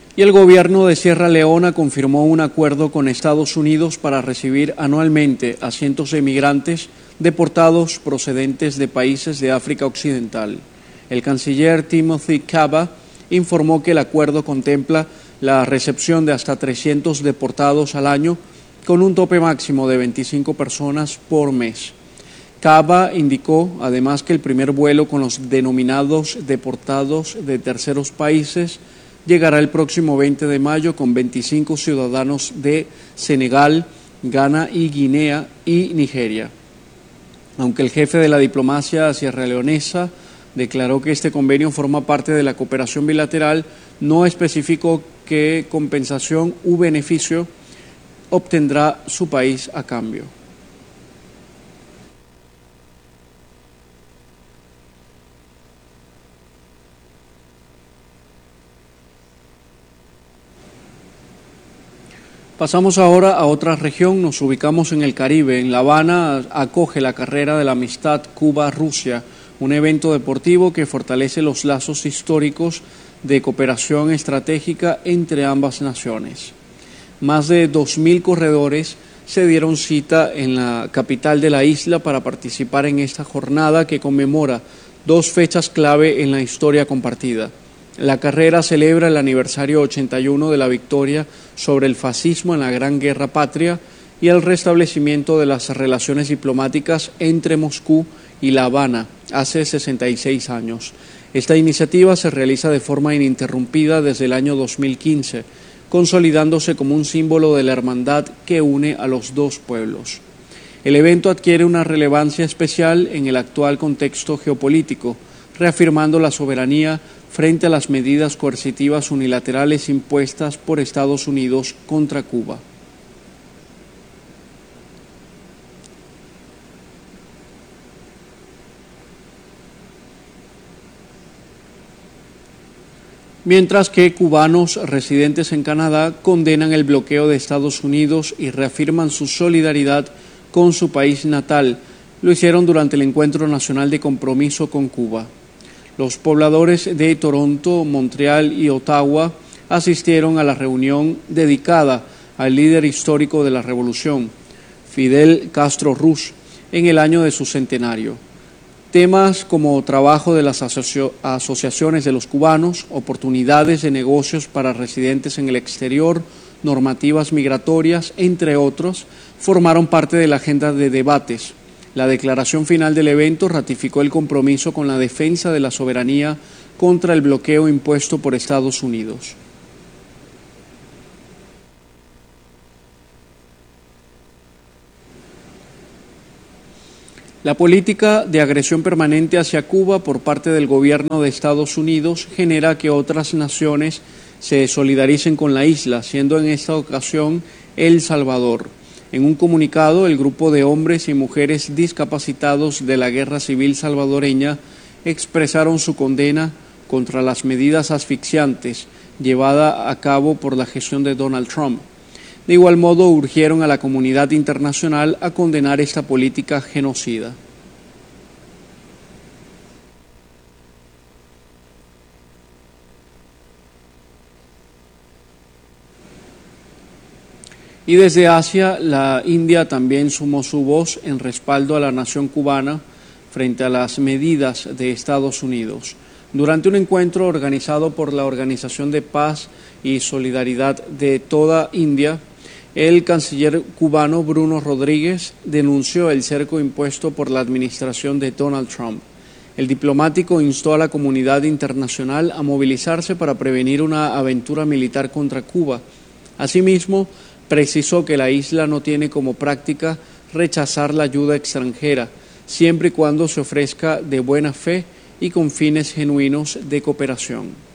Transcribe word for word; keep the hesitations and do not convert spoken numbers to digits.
Y el gobierno de Sierra Leona confirmó un acuerdo con Estados Unidos para recibir anualmente a cientos de migrantes deportados procedentes de países de África Occidental. El canciller Timothy Kaba informó que el acuerdo contempla la recepción de hasta trescientos deportados al año, con un tope máximo de veinticinco personas por mes. Kaba indicó además que el primer vuelo con los denominados deportados de terceros países llegará el próximo veinte de mayo con veinticinco ciudadanos de Senegal, Ghana y Guinea y Nigeria. Aunque el jefe de la diplomacia sierraleonesa declaró que este convenio forma parte de la cooperación bilateral, no especificó qué compensación u beneficio obtendrá su país a cambio. Pasamos ahora a otra región, nos ubicamos en el Caribe. En La Habana acoge la carrera de la amistad Cuba-Rusia, un evento deportivo que fortalece los lazos históricos de cooperación estratégica entre ambas naciones. Más de dos mil corredores se dieron cita en la capital de la isla para participar en esta jornada que conmemora dos fechas clave en la historia compartida. La carrera celebra el aniversario ochenta y uno de la victoria sobre el fascismo en la Gran Guerra Patria y el restablecimiento de las relaciones diplomáticas entre Moscú y La Habana hace sesenta y seis años. Esta iniciativa se realiza de forma ininterrumpida desde el año dos mil quince, consolidándose como un símbolo de la hermandad que une a los dos pueblos. El evento adquiere una relevancia especial en el actual contexto geopolítico, reafirmando la soberanía frente a las medidas coercitivas unilaterales impuestas por Estados Unidos contra Cuba. Mientras que cubanos residentes en Canadá condenan el bloqueo de Estados Unidos y reafirman su solidaridad con su país natal, lo hicieron durante el Encuentro Nacional de Compromiso con Cuba. Los pobladores de Toronto, Montreal y Ottawa asistieron a la reunión dedicada al líder histórico de la revolución, Fidel Castro Ruz, en el año de su centenario. Temas como trabajo de las asocio- asociaciones de los cubanos, oportunidades de negocios para residentes en el exterior, normativas migratorias, entre otros, formaron parte de la agenda de debates. La declaración final del evento ratificó el compromiso con la defensa de la soberanía contra el bloqueo impuesto por Estados Unidos. La política de agresión permanente hacia Cuba por parte del gobierno de Estados Unidos genera que otras naciones se solidaricen con la isla, siendo en esta ocasión El Salvador. En un comunicado, el grupo de hombres y mujeres discapacitados de la Guerra Civil salvadoreña expresaron su condena contra las medidas asfixiantes llevadas a cabo por la gestión de Donald Trump. De igual modo, urgieron a la comunidad internacional a condenar esta política genocida. Y desde Asia, la India también sumó su voz en respaldo a la nación cubana frente a las medidas de Estados Unidos. Durante un encuentro organizado por la Organización de Paz y Solidaridad de toda India, el canciller cubano Bruno Rodríguez denunció el cerco impuesto por la administración de Donald Trump. El diplomático instó a la comunidad internacional a movilizarse para prevenir una aventura militar contra Cuba. Asimismo, precisó que la isla no tiene como práctica rechazar la ayuda extranjera, siempre y cuando se ofrezca de buena fe y con fines genuinos de cooperación.